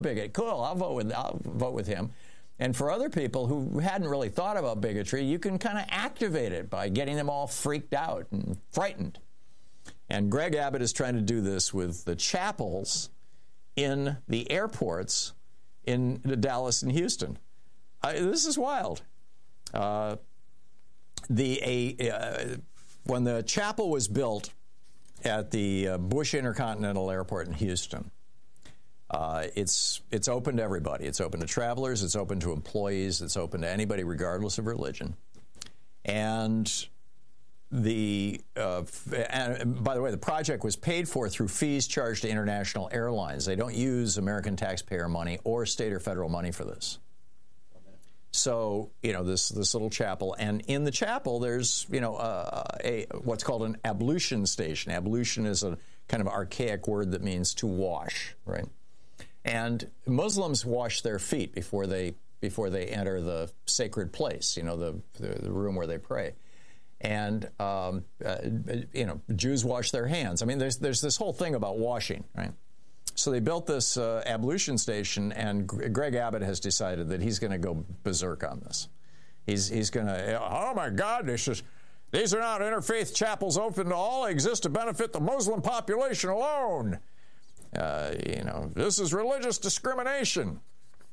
bigot. Cool, I'll vote with him. And for other people who hadn't really thought about bigotry, you can kind of activate it by getting them all freaked out and frightened. And Greg Abbott is trying to do this with the chapels in the airports in Dallas and Houston. This is wild. When the chapel was built at the Bush Intercontinental Airport in Houston, it's open to everybody. It's open to travelers. It's open to employees. It's open to anybody regardless of religion. And and by the way, the project was paid for through fees charged to international airlines. They don't use American taxpayer money or state or federal money for this. So, this little chapel, and in the chapel, there's, what's called an ablution station. Ablution is a kind of archaic word that means to wash, right? And Muslims wash their feet before they enter the sacred place, the room where they pray. And, Jews wash their hands. I mean, there's this whole thing about washing, right? So they built this ablution station, and Greg Abbott has decided that he's going to go berserk on this. He's going to, oh my God, these are not interfaith chapels open to all. They exist to benefit the Muslim population alone. This is religious discrimination.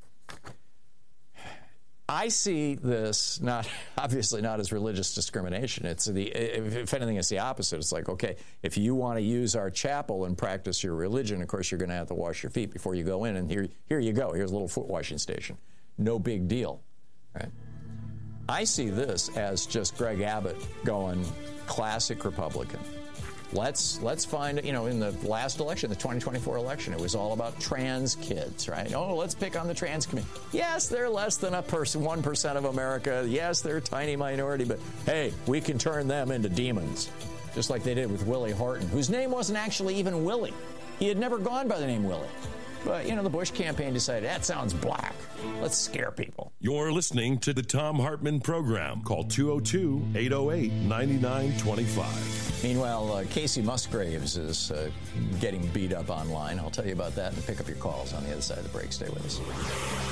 I see this obviously not as religious discrimination. If anything, it's the opposite. It's like, okay, if you want to use our chapel and practice your religion, of course you're going to have to wash your feet before you go in. And here you go. Here's a little foot washing station. No big deal, right? I see this as just Greg Abbott going classic Republican. Let's find, in the last election, the 2024 election, it was all about trans kids, right? Oh, let's pick on the trans community. Yes, they're less than 1% of America. Yes, they're a tiny minority, but hey, we can turn them into demons, just like they did with Willie Horton, whose name wasn't actually even Willie. He had never gone by the name Willie. But, the Bush campaign decided, that sounds black. Let's scare people. You're listening to the Thom Hartmann Program. Call 202-808-9925. Meanwhile, Casey Musgraves is getting beat up online. I'll tell you about that and pick up your calls on the other side of the break. Stay with us.